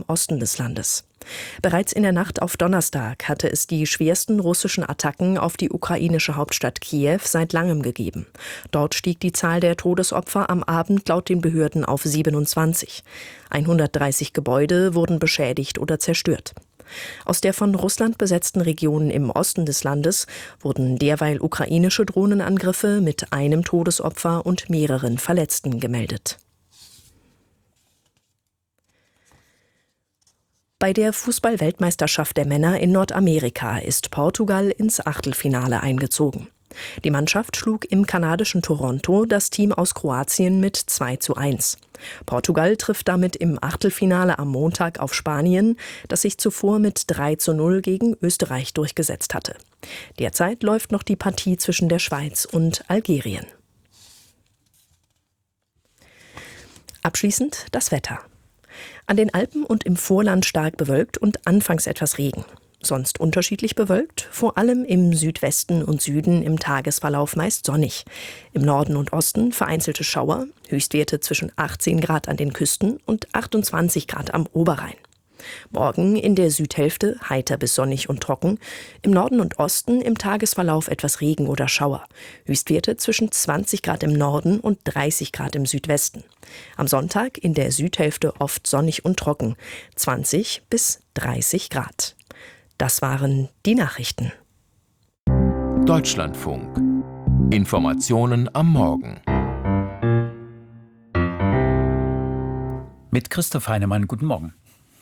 im Osten des Landes. Bereits in der Nacht auf Donnerstag hatte es die schwersten russischen Attacken auf die ukrainische Hauptstadt Kiew seit langem gegeben. Dort stieg die Zahl der Todesopfer am Abend laut den Behörden auf 27. 130 Gebäude wurden beschädigt oder zerstört. Aus der von Russland besetzten Region im Osten des Landes wurden derweil ukrainische Drohnenangriffe mit einem Todesopfer und mehreren Verletzten gemeldet. Bei der Fußball-Weltmeisterschaft der Männer in Nordamerika ist Portugal ins Achtelfinale eingezogen. Die Mannschaft schlug im kanadischen Toronto das Team aus Kroatien mit 2:1. Portugal trifft damit im Achtelfinale am Montag auf Spanien, das sich zuvor mit 3:0 gegen Österreich durchgesetzt hatte. Derzeit läuft noch die Partie zwischen der Schweiz und Algerien. Abschließend das Wetter. An den Alpen und im Vorland stark bewölkt und anfangs etwas Regen. Sonst unterschiedlich bewölkt, vor allem im Südwesten und Süden im Tagesverlauf meist sonnig. Im Norden und Osten vereinzelte Schauer, Höchstwerte zwischen 18 Grad an den Küsten und 28 Grad am Oberrhein. Morgen in der Südhälfte heiter bis sonnig und trocken, im Norden und Osten im Tagesverlauf etwas Regen oder Schauer. Höchstwerte zwischen 20 Grad im Norden und 30 Grad im Südwesten. Am Sonntag in der Südhälfte oft sonnig und trocken, 20 bis 30 Grad. Das waren die Nachrichten. Deutschlandfunk. Informationen am Morgen. Mit Christoph Heinemann, guten Morgen.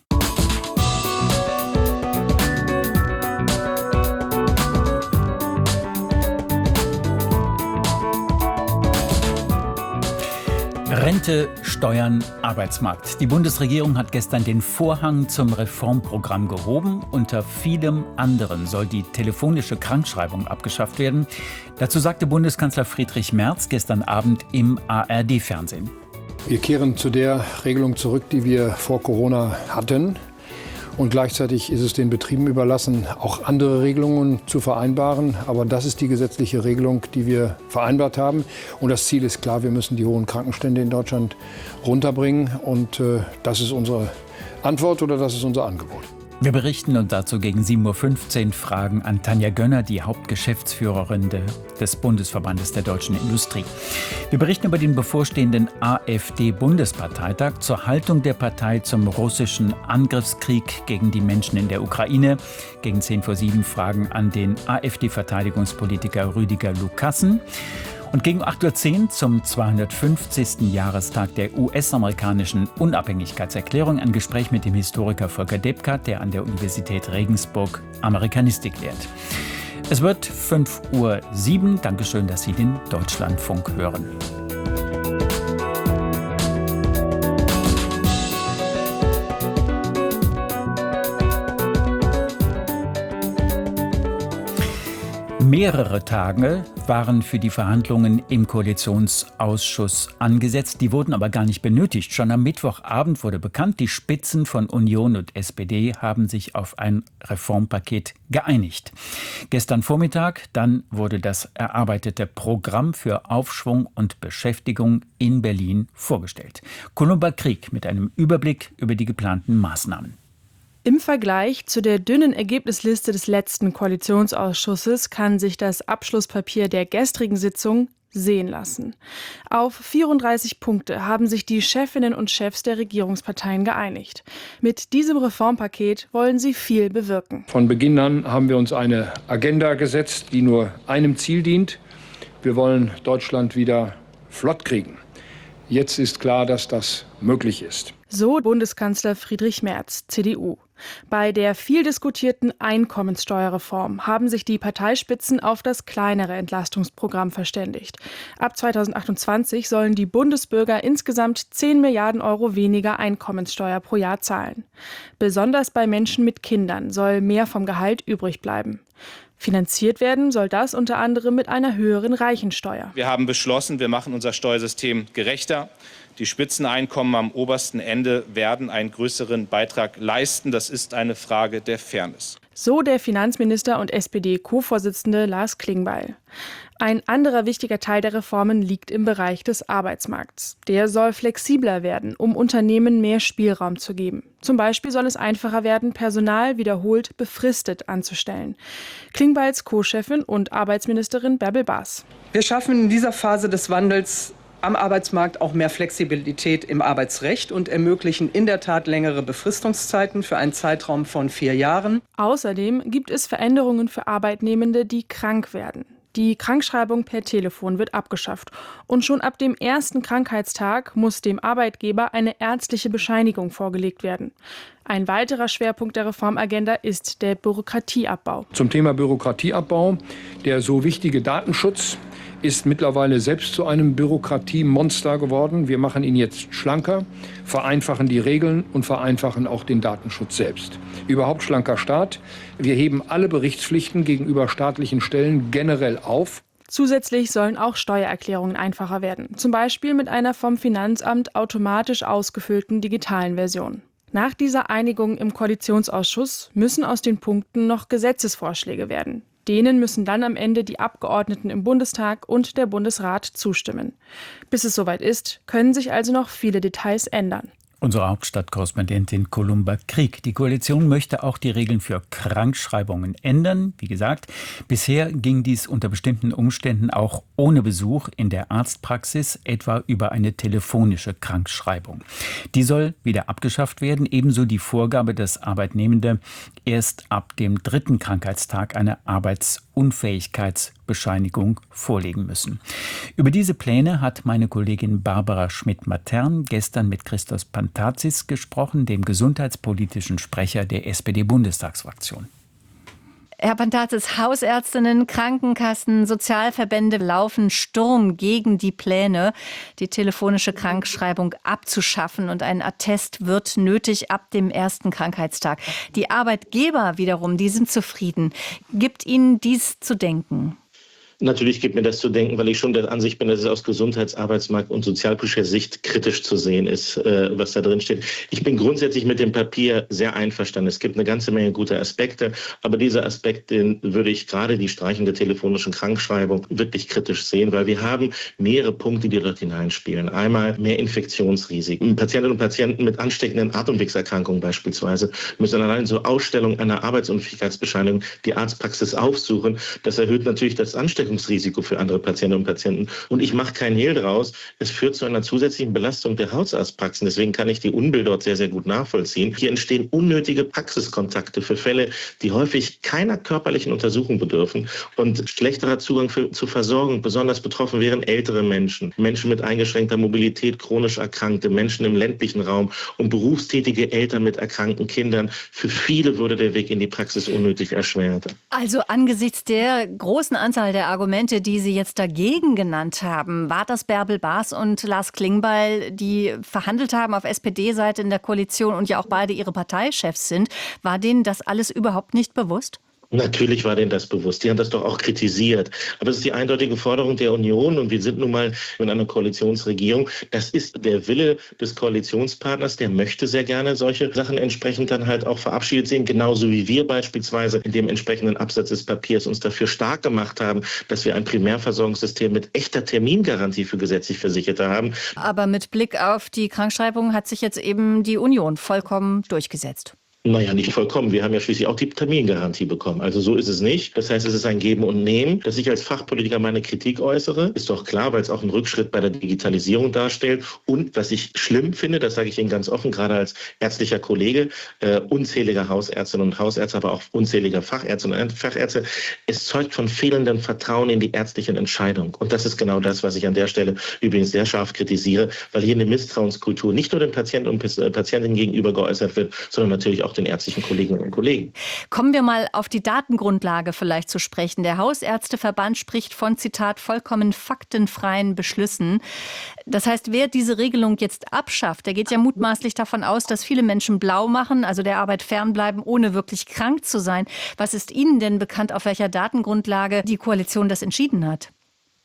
Rente, Steuern, Arbeitsmarkt. Die Bundesregierung hat gestern den Vorhang zum Reformprogramm gehoben. Unter vielem anderen soll die telefonische Krankschreibung abgeschafft werden. Dazu sagte Bundeskanzler Friedrich Merz gestern Abend im ARD-Fernsehen. Wir kehren zu der Regelung zurück, die wir vor Corona hatten. Und gleichzeitig ist es den Betrieben überlassen, auch andere Regelungen zu vereinbaren. Aber das ist die gesetzliche Regelung, die wir vereinbart haben. Und das Ziel ist klar, wir müssen die hohen Krankenstände in Deutschland runterbringen. Und das ist unsere Antwort oder das ist unser Angebot. Wir berichten und dazu gegen 7:15 Uhr Fragen an Tanja Gönner, die Hauptgeschäftsführerin des Bundesverbandes der deutschen Industrie. Wir berichten über den bevorstehenden AfD-Bundesparteitag, zur Haltung der Partei zum russischen Angriffskrieg gegen die Menschen in der Ukraine. Gegen 6:50 Fragen an den AfD-Verteidigungspolitiker Rüdiger Lukassen. Und gegen 8:10 Uhr zum 250. Jahrestag der US-amerikanischen Unabhängigkeitserklärung ein Gespräch mit dem Historiker Volker Debkat, der an der Universität Regensburg Amerikanistik lehrt. Es wird 5:07 Uhr. Dankeschön, dass Sie den Deutschlandfunk hören. Mehrere Tage waren für die Verhandlungen im Koalitionsausschuss angesetzt. Die wurden aber gar nicht benötigt. Schon am Mittwochabend wurde bekannt, die Spitzen von Union und SPD haben sich auf ein Reformpaket geeinigt. Gestern Vormittag dann wurde das erarbeitete Programm für Aufschwung und Beschäftigung in Berlin vorgestellt. Columba Krieg mit einem Überblick über die geplanten Maßnahmen. Im Vergleich zu der dünnen Ergebnisliste des letzten Koalitionsausschusses kann sich das Abschlusspapier der gestrigen Sitzung sehen lassen. Auf 34 Punkte haben sich die Chefinnen und Chefs der Regierungsparteien geeinigt. Mit diesem Reformpaket wollen sie viel bewirken. Von Beginn an haben wir uns eine Agenda gesetzt, die nur einem Ziel dient. Wir wollen Deutschland wieder flott kriegen. Jetzt ist klar, dass das möglich ist. So Bundeskanzler Friedrich Merz, CDU. Bei der viel diskutierten Einkommenssteuerreform haben sich die Parteispitzen auf das kleinere Entlastungsprogramm verständigt. Ab 2028 sollen die Bundesbürger insgesamt 10 Milliarden Euro weniger Einkommenssteuer pro Jahr zahlen. Besonders bei Menschen mit Kindern soll mehr vom Gehalt übrig bleiben. Finanziert werden soll das unter anderem mit einer höheren Reichensteuer. Wir haben beschlossen, wir machen unser Steuersystem gerechter. Die Spitzeneinkommen am obersten Ende werden einen größeren Beitrag leisten. Das ist eine Frage der Fairness. So der Finanzminister und SPD-Co-Vorsitzende Lars Klingbeil. Ein anderer wichtiger Teil der Reformen liegt im Bereich des Arbeitsmarkts. Der soll flexibler werden, um Unternehmen mehr Spielraum zu geben. Zum Beispiel soll es einfacher werden, Personal wiederholt befristet anzustellen. Klingbeils Co-Chefin und Arbeitsministerin Bärbel Baas. Wir schaffen in dieser Phase des Wandels am Arbeitsmarkt auch mehr Flexibilität im Arbeitsrecht und ermöglichen in der Tat längere Befristungszeiten für einen Zeitraum von 4 Jahren. Außerdem gibt es Veränderungen für Arbeitnehmende, die krank werden. Die Krankschreibung per Telefon wird abgeschafft. Und schon ab dem ersten Krankheitstag muss dem Arbeitgeber eine ärztliche Bescheinigung vorgelegt werden. Ein weiterer Schwerpunkt der Reformagenda ist der Bürokratieabbau. Zum Thema Bürokratieabbau, der so wichtige Datenschutz ist mittlerweile selbst zu einem Bürokratiemonster geworden. Wir machen ihn jetzt schlanker, vereinfachen die Regeln und vereinfachen auch den Datenschutz selbst. Überhaupt schlanker Staat. Wir heben alle Berichtspflichten gegenüber staatlichen Stellen generell auf. Zusätzlich sollen auch Steuererklärungen einfacher werden. Zum Beispiel mit einer vom Finanzamt automatisch ausgefüllten digitalen Version. Nach dieser Einigung im Koalitionsausschuss müssen aus den Punkten noch Gesetzesvorschläge werden. Denen müssen dann am Ende die Abgeordneten im Bundestag und der Bundesrat zustimmen. Bis es soweit ist, können sich also noch viele Details ändern. Unsere Hauptstadtkorrespondentin Columba Krieg. Die Koalition möchte auch die Regeln für Krankschreibungen ändern. Wie gesagt, bisher ging dies unter bestimmten Umständen auch ohne Besuch in der Arztpraxis, etwa über eine telefonische Krankschreibung. Die soll wieder abgeschafft werden, ebenso die Vorgabe, dass Arbeitnehmende erst ab dem 3. Krankheitstag eine Arbeitsunfähigkeitsbescheinigung vorlegen müssen. Über diese Pläne hat meine Kollegin Barbara Schmidt-Matern gestern mit Christos Pantazis gesprochen, dem gesundheitspolitischen Sprecher der SPD-Bundestagsfraktion. Herr Pantazis, Hausärztinnen, Krankenkassen, Sozialverbände laufen Sturm gegen die Pläne, die telefonische Krankschreibung abzuschaffen. Und ein Attest wird nötig ab dem 1. Krankheitstag. Die Arbeitgeber wiederum, die sind zufrieden. Gibt Ihnen dies zu denken? Natürlich gibt mir das zu denken, weil ich schon der Ansicht bin, dass es aus Gesundheits-, Arbeitsmarkt- und sozialpolitischer Sicht kritisch zu sehen ist, was da drin steht. Ich bin grundsätzlich mit dem Papier sehr einverstanden. Es gibt eine ganze Menge guter Aspekte, aber dieser Aspekt, den würde ich gerade die Streichung der telefonischen Krankschreibung wirklich kritisch sehen, weil wir haben mehrere Punkte, die dort hineinspielen. Einmal mehr Infektionsrisiken. Patientinnen und Patienten mit ansteckenden Atemwegserkrankungen beispielsweise müssen allein zur Ausstellung einer Arbeitsunfähigkeitsbescheinigung die Arztpraxis aufsuchen. Das erhöht natürlich das Ansteckungsrisiko für andere Patientinnen und Patienten. Und ich mache keinen Hehl draus. Es führt zu einer zusätzlichen Belastung der Hausarztpraxen. Deswegen kann ich die Unbill dort sehr, sehr gut nachvollziehen. Hier entstehen unnötige Praxiskontakte für Fälle, die häufig keiner körperlichen Untersuchung bedürfen und schlechterer Zugang zu Versorgung. Besonders betroffen wären ältere Menschen, Menschen mit eingeschränkter Mobilität, chronisch Erkrankte, Menschen im ländlichen Raum und berufstätige Eltern mit erkrankten Kindern. Für viele würde der Weg in die Praxis unnötig erschwert. Also angesichts der großen Anzahl der Argumente, die Sie jetzt dagegen genannt haben, war das Bärbel Baas und Lars Klingbeil, die verhandelt haben auf SPD-Seite in der Koalition und ja auch beide ihre Parteichefs sind, war denen das alles überhaupt nicht bewusst? Natürlich war denen das bewusst. Die haben das doch auch kritisiert. Aber es ist die eindeutige Forderung der Union und wir sind nun mal in einer Koalitionsregierung. Das ist der Wille des Koalitionspartners. Der möchte sehr gerne solche Sachen entsprechend dann halt auch verabschiedet sehen. Genauso wie wir beispielsweise in dem entsprechenden Absatz des Papiers uns dafür stark gemacht haben, dass wir ein Primärversorgungssystem mit echter Termingarantie für gesetzlich Versicherte haben. Aber mit Blick auf die Krankschreibung hat sich jetzt eben die Union vollkommen durchgesetzt. Naja, nicht vollkommen. Wir haben ja schließlich auch die Termingarantie bekommen. Also so ist es nicht. Das heißt, es ist ein Geben und Nehmen. Dass ich als Fachpolitiker meine Kritik äußere, ist doch klar, weil es auch einen Rückschritt bei der Digitalisierung darstellt. Und was ich schlimm finde, das sage ich Ihnen ganz offen, gerade als ärztlicher Kollege, unzähliger Hausärztinnen und Hausärzte, aber auch unzähliger Fachärztinnen und Fachärzte, es zeugt von fehlendem Vertrauen in die ärztliche Entscheidung. Und das ist genau das, was ich an der Stelle übrigens sehr scharf kritisiere, weil hier eine Misstrauenskultur nicht nur den Patienten und Patientinnen gegenüber geäußert wird, sondern natürlich auch den ärztlichen Kolleginnen und Kollegen. Kommen wir mal auf die Datengrundlage vielleicht zu sprechen. Der Hausärzteverband spricht von, Zitat, vollkommen faktenfreien Beschlüssen. Das heißt, wer diese Regelung jetzt abschafft, der geht ja mutmaßlich davon aus, dass viele Menschen blau machen, also der Arbeit fernbleiben, ohne wirklich krank zu sein. Was ist Ihnen denn bekannt, auf welcher Datengrundlage die Koalition das entschieden hat?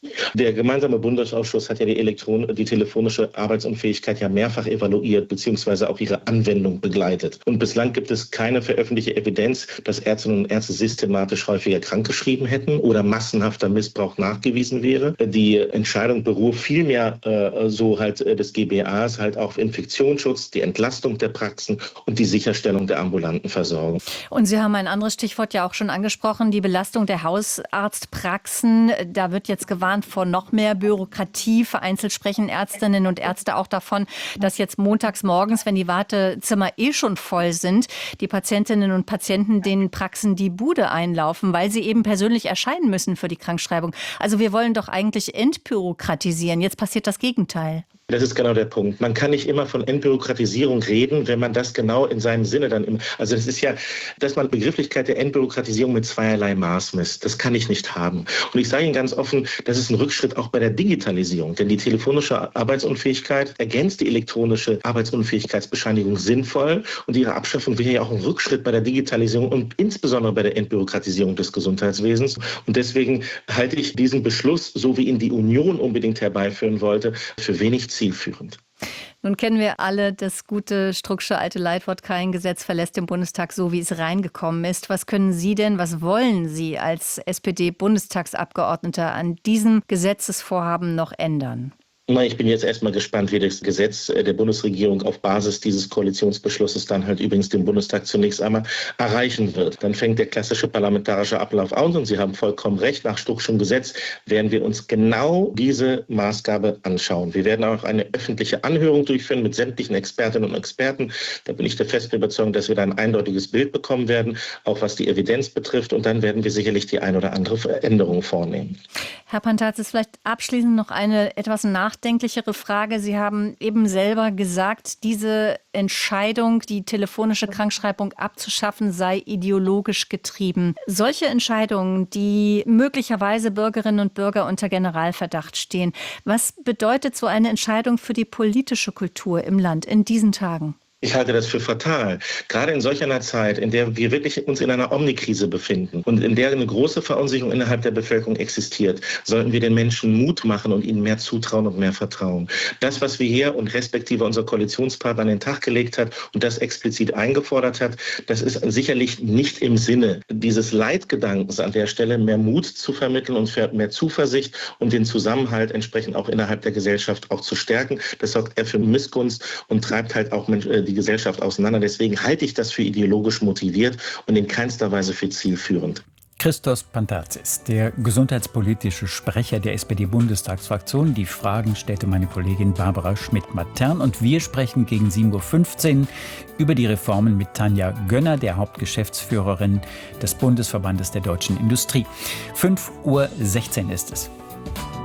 Der gemeinsame Bundesausschuss hat ja die telefonische Arbeitsunfähigkeit ja mehrfach evaluiert bzw. auch ihre Anwendung begleitet. Und bislang gibt es keine veröffentlichte Evidenz, dass Ärztinnen und Ärzte systematisch häufiger krankgeschrieben hätten oder massenhafter Missbrauch nachgewiesen wäre. Die Entscheidung beruht vielmehr des GBAs halt auf Infektionsschutz, die Entlastung der Praxen und die Sicherstellung der ambulanten Versorgung. Und Sie haben ein anderes Stichwort ja auch schon angesprochen, die Belastung der Hausarztpraxen. Da wird jetzt gewarnt vor noch mehr Bürokratie. Vereinzelt sprechen Ärztinnen und Ärzte auch davon, dass jetzt montags morgens, wenn die Wartezimmer schon voll sind, die Patientinnen und Patienten den Praxen die Bude einlaufen, weil sie eben persönlich erscheinen müssen für die Krankschreibung. Also wir wollen doch eigentlich entbürokratisieren. Jetzt passiert das Gegenteil. Das ist genau der Punkt. Man kann nicht immer von Entbürokratisierung reden, wenn man das genau in seinem Sinne also das ist ja, dass man Begrifflichkeit der Entbürokratisierung mit zweierlei Maß misst. Das kann ich nicht haben. Und ich sage Ihnen ganz offen, das ist ein Rückschritt auch bei der Digitalisierung. Denn die telefonische Arbeitsunfähigkeit ergänzt die elektronische Arbeitsunfähigkeitsbescheinigung sinnvoll. Und ihre Abschaffung wäre ja auch ein Rückschritt bei der Digitalisierung und insbesondere bei der Entbürokratisierung des Gesundheitswesens. Und deswegen halte ich diesen Beschluss, so wie ihn die Union unbedingt herbeiführen wollte, für wenig zielführend. Nun kennen wir alle das gute Strucksche alte Leitwort, kein Gesetz verlässt den Bundestag so, wie es reingekommen ist. Was können Sie denn, was wollen Sie als SPD-Bundestagsabgeordneter an diesem Gesetzesvorhaben noch ändern? Ich bin jetzt erstmal gespannt, wie das Gesetz der Bundesregierung auf Basis dieses Koalitionsbeschlusses dann halt übrigens den Bundestag zunächst einmal erreichen wird. Dann fängt der klassische parlamentarische Ablauf an und Sie haben vollkommen recht, nach Struckschem Gesetz werden wir uns genau diese Maßgabe anschauen. Wir werden auch eine öffentliche Anhörung durchführen mit sämtlichen Expertinnen und Experten. Da bin ich der festen Überzeugung, dass wir da ein eindeutiges Bild bekommen werden, auch was die Evidenz betrifft. Und dann werden wir sicherlich die ein oder andere Veränderung vornehmen. Herr Pantazis, vielleicht abschließend noch eine etwas nachdenklichere Frage. Sie haben eben selber gesagt, diese Entscheidung, die telefonische Krankschreibung abzuschaffen, sei ideologisch getrieben. Solche Entscheidungen, die möglicherweise Bürgerinnen und Bürger unter Generalverdacht stehen, was bedeutet so eine Entscheidung für die politische Kultur im Land in diesen Tagen? Ich halte das für fatal. Gerade in solch einer Zeit, in der wir wirklich uns in einer Omnikrise befinden und in der eine große Verunsicherung innerhalb der Bevölkerung existiert, sollten wir den Menschen Mut machen und ihnen mehr zutrauen und mehr vertrauen. Das, was wir hier und respektive unser Koalitionspartner an den Tag gelegt hat und das explizit eingefordert hat, das ist sicherlich nicht im Sinne dieses Leitgedankens an der Stelle, mehr Mut zu vermitteln und mehr Zuversicht und den Zusammenhalt entsprechend auch innerhalb der Gesellschaft auch zu stärken. Das sorgt eher für Missgunst und treibt halt auch die Gesellschaft auseinander. Deswegen halte ich das für ideologisch motiviert und in keinster Weise für zielführend. Christos Pantazis, der gesundheitspolitische Sprecher der SPD-Bundestagsfraktion. Die Fragen stellte meine Kollegin Barbara Schmidt-Matern und wir sprechen gegen 7.15 Uhr über die Reformen mit Tanja Gönner, der Hauptgeschäftsführerin des Bundesverbandes der deutschen Industrie. 5.16 Uhr ist es.